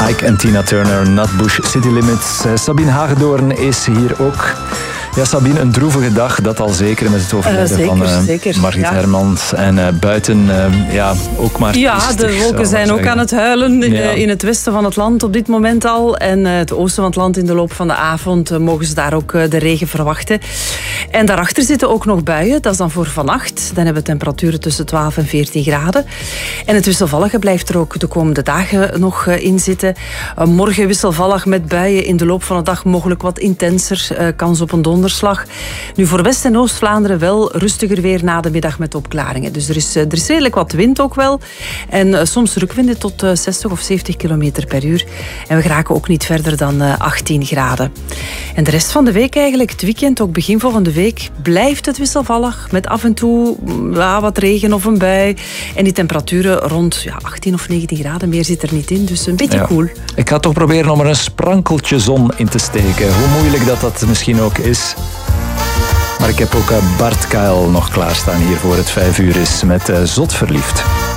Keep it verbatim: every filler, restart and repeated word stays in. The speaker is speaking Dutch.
Ike en Tina Turner, Nutbush City Limits. Uh, Sabine Hagedoorn is hier ook. Ja, Sabine, een droevige dag, dat al zeker met het overlijden uh, zeker, van uh, zeker. Margriet ja. Hermans. En uh, buiten, uh, ja, ook maar Ja, triestig, de wolken zijn ook zeggen. aan het huilen ja. uh, in het westen van het land op dit moment al. En uh, het oosten van het land in de loop van de avond uh, mogen ze daar ook uh, de regen verwachten. En daarachter zitten ook nog buien, dat is dan voor vannacht. Dan hebben we temperaturen tussen twaalf en veertien graden. En het wisselvallige blijft er ook de komende dagen nog uh, in zitten. Uh, morgen wisselvallig met buien, in de loop van de dag mogelijk wat intenser. Uh, kans op een donderslag. Nu voor West- en Oost-Vlaanderen wel rustiger weer na de middag met opklaringen. Dus er is, er is redelijk wat wind ook wel. En uh, soms rukwinden tot uh, zestig of zeventig kilometer per uur. En we geraken ook niet verder dan uh, achttien graden. En de rest van de week eigenlijk, het weekend, ook begin volgende week, blijft het wisselvallig. Met af en toe ja, wat regen of een bui. En die temperaturen rond ja, achttien of negentien graden. Meer zit er niet in, dus een beetje ja. koel. Ik ga toch proberen om er een sprankeltje zon in te steken. Hoe moeilijk dat dat misschien ook is. Maar ik heb ook Bart Kuil nog klaarstaan hier voor het vijf uur is met uh, Zot Verliefd.